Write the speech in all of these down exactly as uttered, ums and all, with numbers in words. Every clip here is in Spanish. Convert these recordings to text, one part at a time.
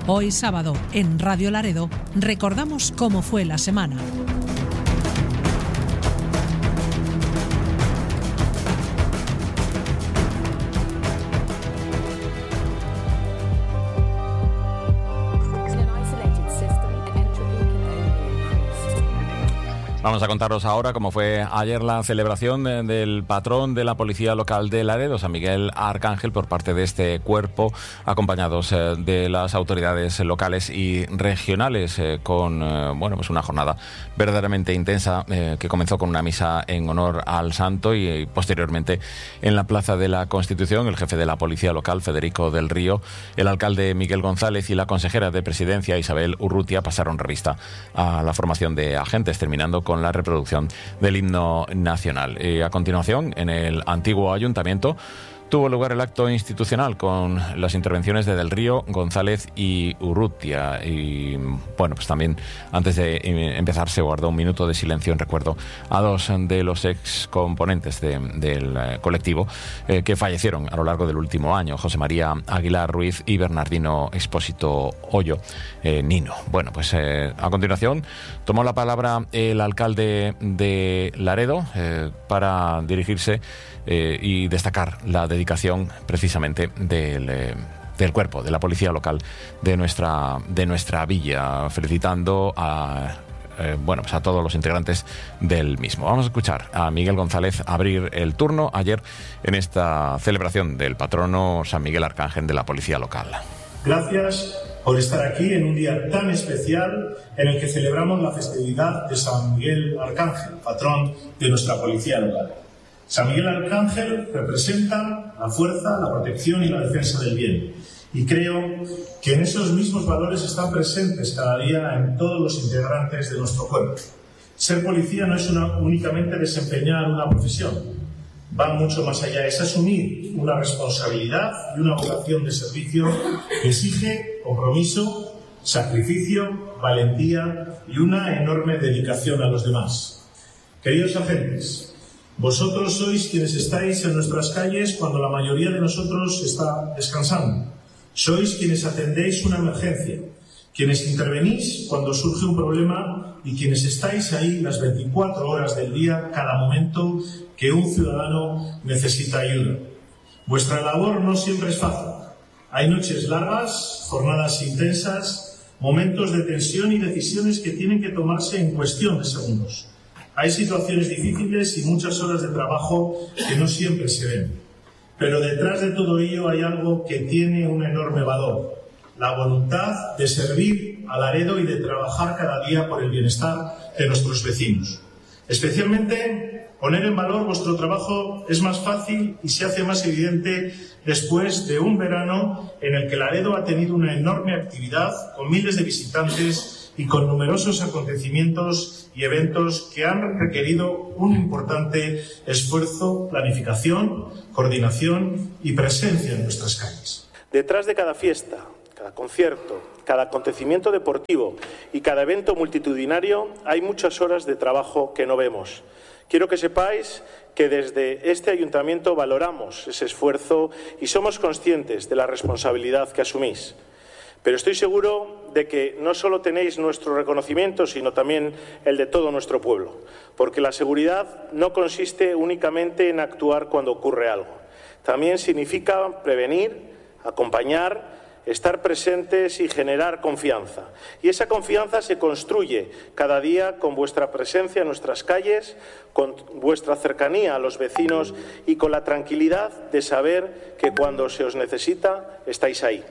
Hoy sábado, en Radio Laredo, recordamos cómo fue la semana. Vamos a contaros ahora cómo fue ayer la celebración de, del patrón de la Policía Local de Laredo, San Miguel Arcángel, por parte de este cuerpo, acompañados eh, de las autoridades locales y regionales, eh, con eh, bueno, pues una jornada verdaderamente intensa eh, que comenzó con una misa en honor al santo y, y posteriormente en la Plaza de la Constitución el jefe de la Policía Local, Federico del Río, el alcalde Miguel González y la consejera de Presidencia, Isabel Urrutia, pasaron revista a la formación de agentes, terminando con con la reproducción del himno nacional. Y a continuación, en el antiguo ayuntamiento, tuvo lugar el acto institucional con las intervenciones de Del Río, González y Urrutia. Y bueno, pues también antes de empezar se guardó un minuto de silencio en recuerdo a dos de los ex componentes de, del colectivo eh, que fallecieron a lo largo del último año, José María Aguilar Ruiz y Bernardino Expósito Hoyo, eh, Nino. Bueno, pues eh, a continuación tomó la palabra el alcalde de Laredo eh, para dirigirse Eh, y destacar la dedicación precisamente del, eh, del cuerpo de la policía local de nuestra, de nuestra villa, felicitando a, eh, bueno, pues a todos los integrantes del mismo. Vamos a escuchar a Miguel González abrir el turno ayer en esta celebración del patrono San Miguel Arcángel de la policía local. Gracias por estar aquí en un día tan especial en el que celebramos la festividad de San Miguel Arcángel, patrón de nuestra policía local. San Miguel Arcángel representa la fuerza, la protección y la defensa del bien. Y creo que en esos mismos valores están presentes cada día en todos los integrantes de nuestro cuerpo. Ser policía no es una, únicamente desempeñar una profesión. Va mucho más allá. Es asumir una responsabilidad y una vocación de servicio que exige compromiso, sacrificio, valentía y una enorme dedicación a los demás. Queridos agentes, vosotros sois quienes estáis en nuestras calles cuando la mayoría de nosotros está descansando. Sois quienes atendéis una emergencia, quienes intervenís cuando surge un problema y quienes estáis ahí las veinticuatro horas del día, cada momento que un ciudadano necesita ayuda. Vuestra labor no siempre es fácil. Hay noches largas, jornadas intensas, momentos de tensión y decisiones que tienen que tomarse en cuestión de segundos. Hay situaciones difíciles y muchas horas de trabajo que no siempre se ven. Pero detrás de todo ello hay algo que tiene un enorme valor: la voluntad de servir a Laredo y de trabajar cada día por el bienestar de nuestros vecinos. Especialmente, poner en valor vuestro trabajo es más fácil y se hace más evidente después de un verano en el que Laredo ha tenido una enorme actividad, con miles de visitantes y con numerosos acontecimientos y eventos que han requerido un importante esfuerzo, planificación, coordinación y presencia en nuestras calles. Detrás de cada fiesta, cada concierto, cada acontecimiento deportivo y cada evento multitudinario hay muchas horas de trabajo que no vemos. Quiero que sepáis que desde este ayuntamiento valoramos ese esfuerzo y somos conscientes de la responsabilidad que asumís. Pero estoy seguro de que no solo tenéis nuestro reconocimiento, sino también el de todo nuestro pueblo, porque la seguridad no consiste únicamente en actuar cuando ocurre algo. También significa prevenir, acompañar, estar presentes y generar confianza. Y esa confianza se construye cada día con vuestra presencia en nuestras calles, con vuestra cercanía a los vecinos y con la tranquilidad de saber que cuando se os necesita, estáis ahí.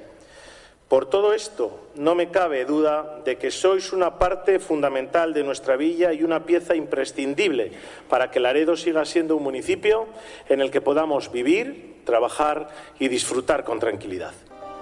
Por todo esto, no me cabe duda de que sois una parte fundamental de nuestra villa y una pieza imprescindible para que Laredo siga siendo un municipio en el que podamos vivir, trabajar y disfrutar con tranquilidad.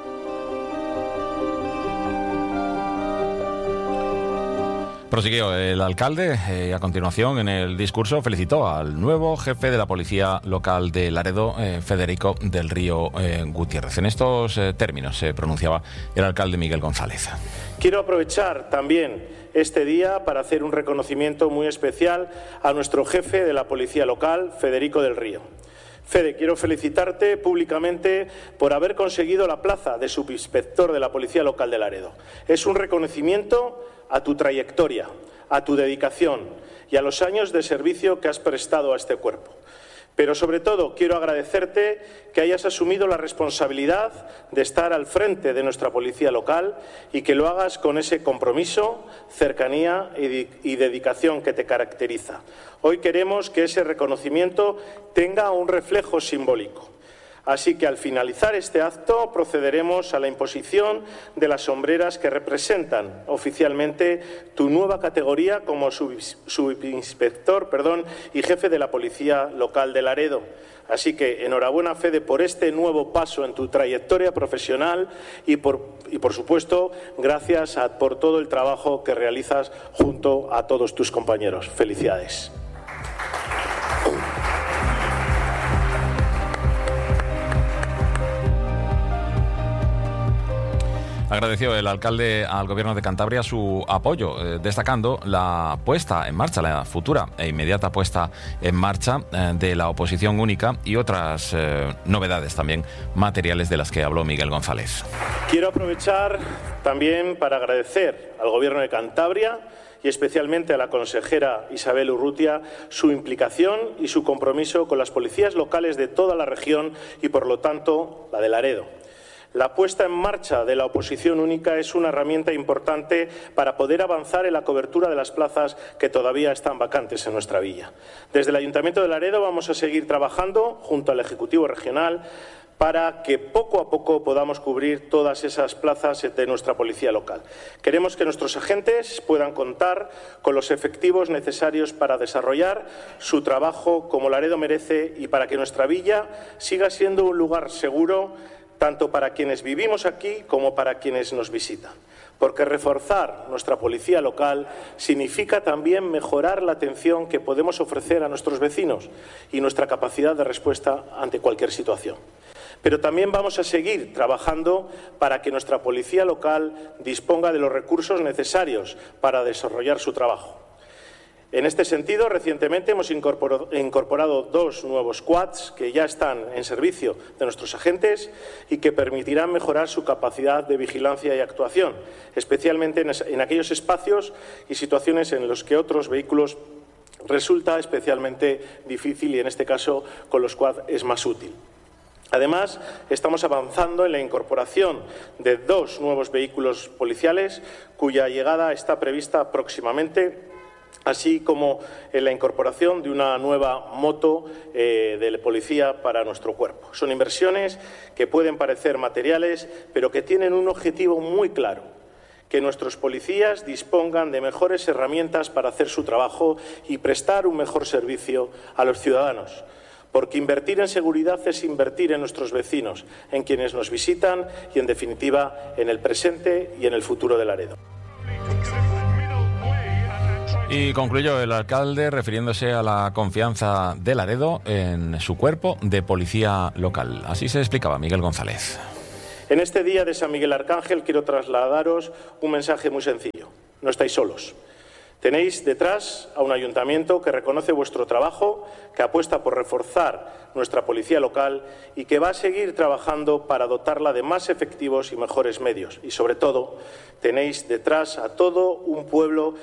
Prosiguió el alcalde y eh, a continuación en el discurso felicitó al nuevo jefe de la policía local de Laredo, eh, Federico del Río eh, Gutiérrez. En estos eh, términos se pronunciaba el alcalde Miguel González. Quiero aprovechar también este día para hacer un reconocimiento muy especial a nuestro jefe de la policía local, Federico del Río. Fede, quiero felicitarte públicamente por haber conseguido la plaza de subinspector de la Policía Local de Laredo. Es un reconocimiento a tu trayectoria, a tu dedicación y a los años de servicio que has prestado a este cuerpo. Pero sobre todo quiero agradecerte que hayas asumido la responsabilidad de estar al frente de nuestra policía local y que lo hagas con ese compromiso, cercanía y dedicación que te caracteriza. Hoy queremos que ese reconocimiento tenga un reflejo simbólico. Así que al finalizar este acto procederemos a la imposición de las sombreras que representan oficialmente tu nueva categoría como subinspector perdón, y jefe de la Policía Local de Laredo. Así que enhorabuena, Fede, por este nuevo paso en tu trayectoria profesional y por, y por supuesto, gracias a, por todo el trabajo que realizas junto a todos tus compañeros. Felicidades. Agradeció el alcalde al Gobierno de Cantabria su apoyo, eh, destacando la puesta en marcha, la futura e inmediata puesta en marcha eh, de la oposición única y otras eh, novedades también materiales de las que habló Miguel González. Quiero aprovechar también para agradecer al Gobierno de Cantabria y especialmente a la consejera Isabel Urrutia su implicación y su compromiso con las policías locales de toda la región y, por lo tanto, la de Laredo. La puesta en marcha de la oposición única es una herramienta importante para poder avanzar en la cobertura de las plazas que todavía están vacantes en nuestra villa. Desde el Ayuntamiento de Laredo vamos a seguir trabajando junto al Ejecutivo Regional para que poco a poco podamos cubrir todas esas plazas de nuestra policía local. Queremos que nuestros agentes puedan contar con los efectivos necesarios para desarrollar su trabajo como Laredo merece y para que nuestra villa siga siendo un lugar seguro tanto para quienes vivimos aquí como para quienes nos visitan. Porque reforzar nuestra policía local significa también mejorar la atención que podemos ofrecer a nuestros vecinos y nuestra capacidad de respuesta ante cualquier situación. Pero también vamos a seguir trabajando para que nuestra policía local disponga de los recursos necesarios para desarrollar su trabajo. En este sentido, recientemente hemos incorporado dos nuevos squads que ya están en servicio de nuestros agentes y que permitirán mejorar su capacidad de vigilancia y actuación, especialmente en aquellos espacios y situaciones en los que otros vehículos resulta especialmente difícil y, en este caso, con los squads es más útil. Además, estamos avanzando en la incorporación de dos nuevos vehículos policiales cuya llegada está prevista próximamente, así como en la incorporación de una nueva moto eh, de policía para nuestro cuerpo. Son inversiones que pueden parecer materiales, pero que tienen un objetivo muy claro: que nuestros policías dispongan de mejores herramientas para hacer su trabajo y prestar un mejor servicio a los ciudadanos. Porque invertir en seguridad es invertir en nuestros vecinos, en quienes nos visitan y, en definitiva, en el presente y en el futuro de Laredo. Y concluyó el alcalde refiriéndose a la confianza de Laredo en su cuerpo de policía local. Así se explicaba Miguel González. En este día de San Miguel Arcángel quiero trasladaros un mensaje muy sencillo. No estáis solos. Tenéis detrás a un ayuntamiento que reconoce vuestro trabajo, que apuesta por reforzar nuestra policía local y que va a seguir trabajando para dotarla de más efectivos y mejores medios. Y, sobre todo, tenéis detrás a todo un pueblo